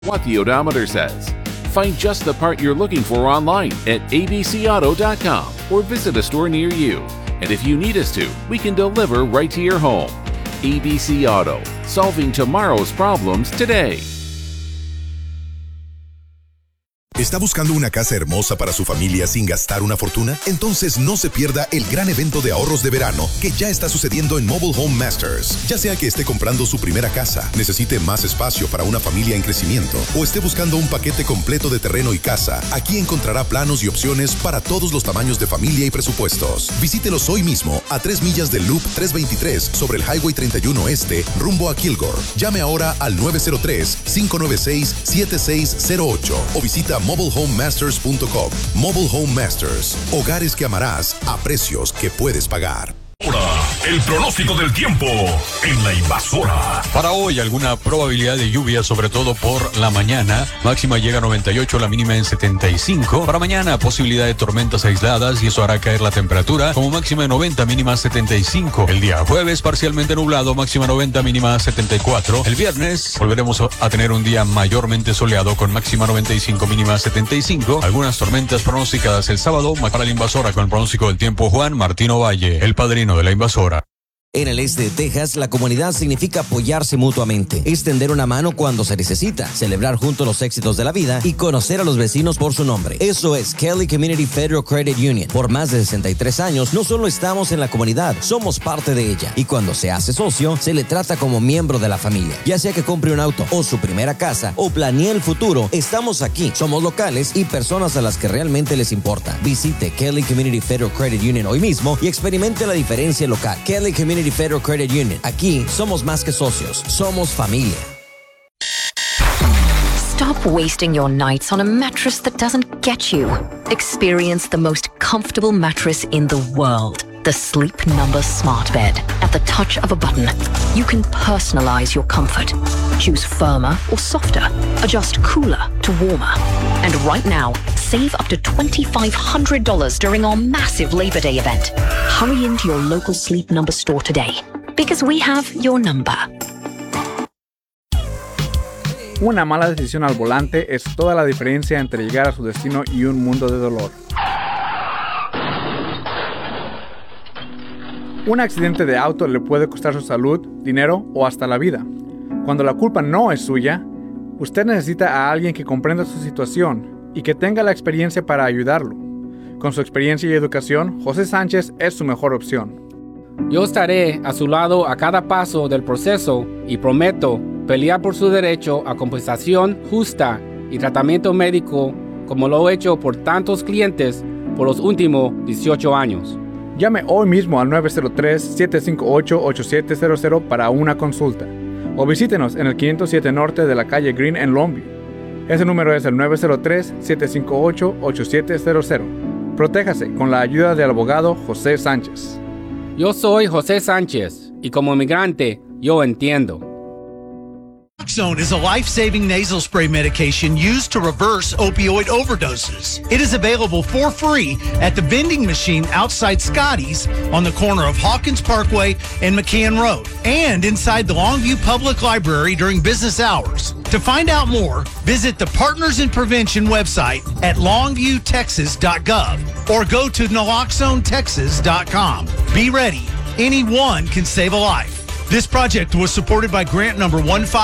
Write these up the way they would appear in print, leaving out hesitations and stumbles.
what the odometer says. Find just the part you're looking for online at abcauto.com or visit a store near you. And if you need us to, we can deliver right to your home. ABC Auto, solving tomorrow's problems today. ¿Está buscando una casa hermosa para su familia sin gastar una fortuna? Entonces no se pierda el gran evento de ahorros de verano que ya está sucediendo en Mobile Home Masters. Ya sea que esté comprando su primera casa, necesite más espacio para una familia en crecimiento o esté buscando un paquete completo de terreno y casa, aquí encontrará planos y opciones para todos los tamaños de familia y presupuestos. Visítelos hoy mismo a 3 millas del Loop 323 sobre el Highway 31 Este, rumbo a Kilgore. Llame ahora al 903-596-7608 o visita mobilehomemasters.com. Mobile Home Masters. Hogares que amarás a precios que puedes pagar. Ahora, el pronóstico del tiempo en La Invasora. Para hoy, alguna probabilidad de lluvia, sobre todo por la mañana. Máxima llega a 98, la mínima en 75. Para mañana, posibilidad de tormentas aisladas y eso hará caer la temperatura como máxima de 90, mínima 75. El día jueves, parcialmente nublado, máxima 90, mínima 74. El viernes, volveremos a tener un día mayormente soleado con máxima 95, mínima 75. Algunas tormentas pronosticadas el sábado. Para La Invasora, con el pronóstico del tiempo, Juan Martino Valle, el padrino de La Invasora. En el este de Texas, la comunidad significa apoyarse mutuamente, extender una mano cuando se necesita, celebrar juntos los éxitos de la vida y conocer a los vecinos por su nombre. Eso es Kelly Community Federal Credit Union. Por más de 63 años, no solo estamos en la comunidad, somos parte de ella. Y cuando se hace socio, se le trata como miembro de la familia. Ya sea que compre un auto o su primera casa o planee el futuro, estamos aquí. Somos locales y personas a las que realmente les importa. Visite Kelly Community Federal Credit Union hoy mismo y experimente la diferencia local. Kelly Community Federal Credit Union. Aquí somos más que socios, somos familia. Stop wasting your nights on a mattress that doesn't get you. Experience the most comfortable mattress in the world. The Sleep Number Smart Bed. At the touch of a button, you can personalize your comfort. Choose firmer or softer. Adjust cooler to warmer. And right now, save up to $2,500 during our massive Labor Day event. Hurry into your local Sleep Number store today, because we have your number. Una mala decisión al volante es toda la diferencia entre llegar a su destino y un mundo de dolor. Un accidente de auto le puede costar su salud, dinero o hasta la vida. Cuando la culpa no es suya, usted necesita a alguien que comprenda su situación y que tenga la experiencia para ayudarlo. Con su experiencia y educación, José Sánchez es su mejor opción. Yo estaré a su lado a cada paso del proceso y prometo pelear por su derecho a compensación justa y tratamiento médico como lo he hecho por tantos clientes por los últimos 18 años. Llame hoy mismo al 903-758-8700 para una consulta o visítenos en el 507 Norte de la calle Green en Longview. Ese número es el 903-758-8700. Protéjase con la ayuda del abogado José Sánchez. Yo soy José Sánchez y como inmigrante yo entiendo. Naloxone is a life-saving nasal spray medication used to reverse opioid overdoses. It is available for free at the vending machine outside Scotty's on the corner of Hawkins Parkway and McCann Road, and inside the Longview Public Library during business hours. To find out more, visit the Partners in Prevention website at longviewtexas.gov or go to naloxonetexas.com. Be ready. Anyone can save a life. This project was supported by grant number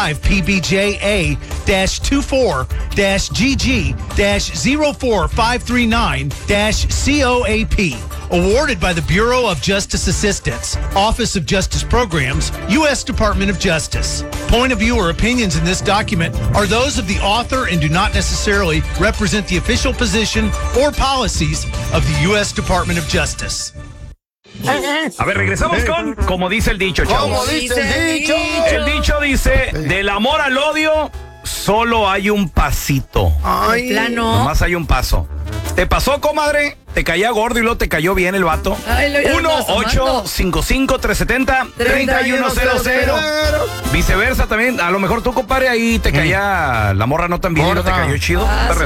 15PBJA-24-GG-04539-COAP. Awarded by the Bureau of Justice Assistance, Office of Justice Programs, U.S. Department of Justice. Point of view or opinions in this document are those of the author and do not necessarily represent the official position or policies of the U.S. Department of Justice. A ver, regresamos con como dice el dicho, chavos. Como dice el dicho. El dicho dice, del amor al odio, solo hay un pasito. Ay, plano. Nomás hay un paso. ¿Te pasó, comadre? ¿Te caía gordo y luego te cayó bien el vato? 1-855-370-3100. Viceversa también. A lo mejor tú, compadre, ahí te caía la morra no tan bien y no te cayó chido. Te